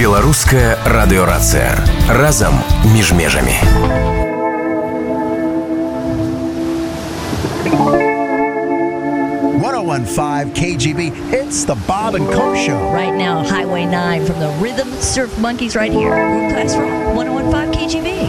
Беларуская радыёрацыя. Разам між межамі. KGB, it's the Bob and Co Show. Right now, Highway 9 from the Rhythm Surf Monkeys right here. World Class Rock, 101.5 KGB.